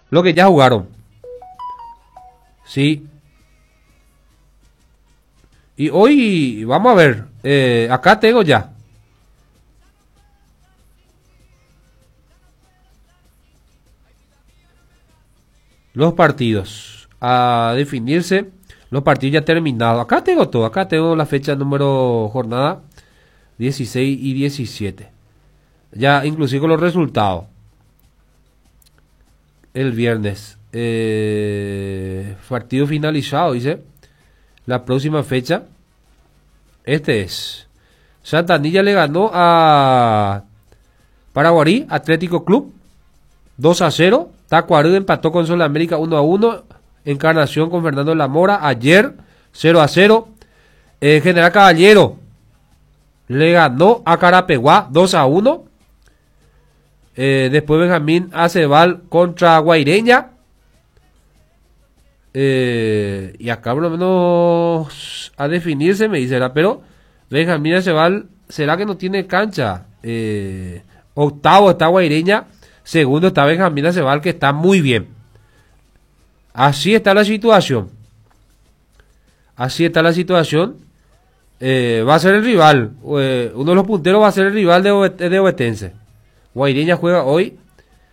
lo que ya jugaron. Sí. Y hoy, vamos a ver, acá tengo ya. Los partidos a definirse, los partidos ya terminados. Acá tengo todo, acá tengo la fecha número jornada 16 y 17. Ya inclusive con los resultados. El viernes. Partido finalizado, dice. La próxima fecha. Este es. Santanilla le ganó a Paraguarí Atlético Club 2-0. Tacuarembó empató con Sol América 1-1. Encarnación con Fernando Lamora ayer 0-0. General Caballero le ganó a Carapeguá 2-1. Después Benjamín Acebal contra Guaireña. Y acá por lo menos a definirse me dice, pero Benjamín Acebal, ¿será que no tiene cancha? Octavo está Guaireña. Segundo está Benjamín Acebal, que está muy bien. Así está la situación. Así está la situación. Va a ser el rival. Uno de los punteros va a ser el rival de Ovetense. Guaireña juega hoy.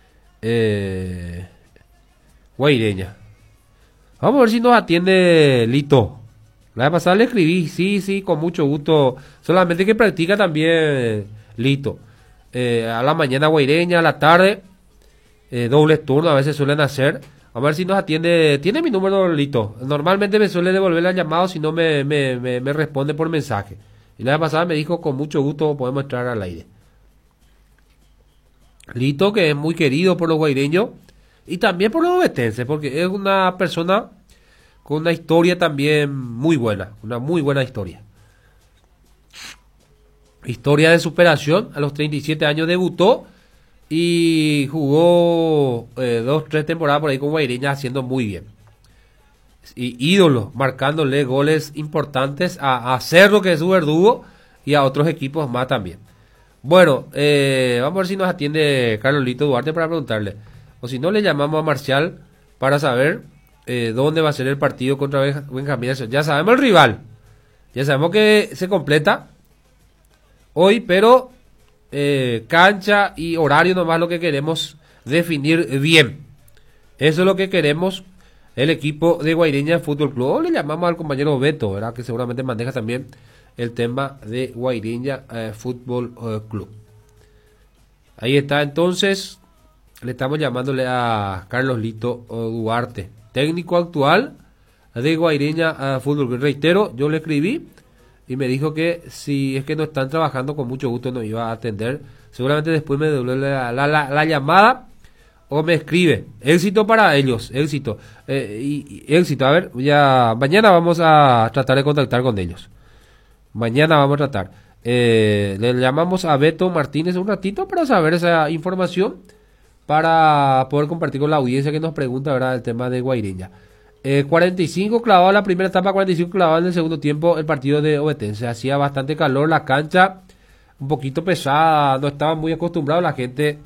Guaireña. Vamos a ver si nos atiende Lito. La vez pasada le escribí. Sí, con mucho gusto. Solamente que practica también Lito. A la mañana Guaireña, a la tarde. Dobles turnos a veces suelen hacer. A ver si nos atiende. Tiene mi número Lito. Normalmente me suele devolver la llamada si no me responde por mensaje. Y la vez pasada me dijo con mucho gusto podemos entrar al aire. Lito, que es muy querido por los guaireños y también por los ovetenses, porque es una persona con una historia también muy buena, una muy buena historia. Historia de superación, a los 37 años debutó y jugó 2-3 temporadas por ahí con Guaireña haciendo muy bien. Y ídolo, marcándole goles importantes a Cerro, que es su verdugo, y a otros equipos más también. Bueno, vamos a ver si nos atiende Carlosito Duarte para preguntarle. O si no, le llamamos a Marcial para saber dónde va a ser el partido contra Benjamín. Ya sabemos el rival. Ya sabemos que se completa hoy, pero cancha y horario nomás lo que queremos definir bien. Eso es lo que queremos el equipo de Guaireña Fútbol Club. O le llamamos al compañero Beto, ¿verdad? Que seguramente maneja también el tema de Guaireña Fútbol Club. Ahí está, entonces le estamos llamándole a Carlos Lito Duarte, técnico actual de Guaireña Fútbol Club. Reitero, yo le escribí y me dijo que si es que no están trabajando, con mucho gusto nos iba a atender. Seguramente después me devuelve la llamada o me escribe. Éxito para ellos, éxito. Y éxito, a ver, ya mañana vamos a tratar de contactar con ellos. Mañana vamos a tratar. Le llamamos a Beto Martínez un ratito para saber esa información, para poder compartir con la audiencia que nos pregunta, ¿verdad?, el tema de Guaireña. 45 clavado en la primera etapa, 45 clavado en el segundo tiempo el partido de Ovetense. Hacía bastante calor, la cancha un poquito pesada, no estaban muy acostumbrados la gente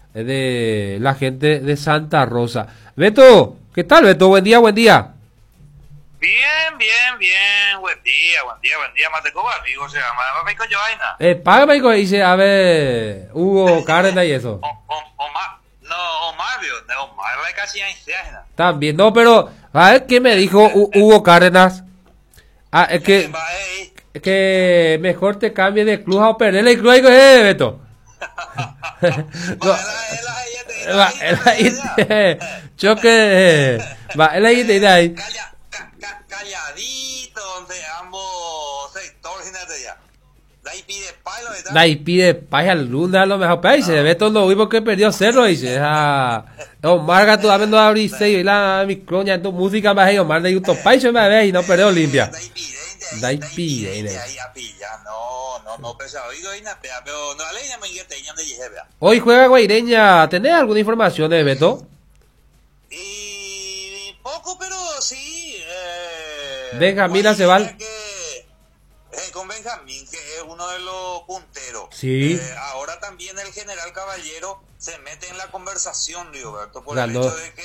de Santa Rosa. Beto, ¿qué tal, Beto? Buen día, buen día. Bien, buen día, Matecoba, amigo, se llama, Maico Joaina. Págame, dice, a ver, Hugo Cárdenas y eso. Omar, la casi ya. También, no, pero, a ver, ¿qué me dijo Hugo Cárdenas? Es que mejor te cambie de club a Operela y club, Beto. Choque, va, él ahí te da ahí. Calladito, donde ambos sectores, ya. Ahí pide paz al luna a lo mejor, pero ahí se ve todo lo mismo que perdió Cerro, dice. Omar Gato, a ver, no abrí y la mi cloña, tu música más ahí, Omar de YouTube, país me ve y no perdió limpia. Dai pide, no, pesado, pero no le llaman que te llaman de Yejebea. Hoy juega Guaireña, ¿tenés alguna información de Beto? Y poco, pero sí. Benjamín Acebal. Con Benjamín, que es uno de los punteros. Sí. Ahora también el general Caballero se mete en la conversación, Roberto, por Ganó. el hecho de que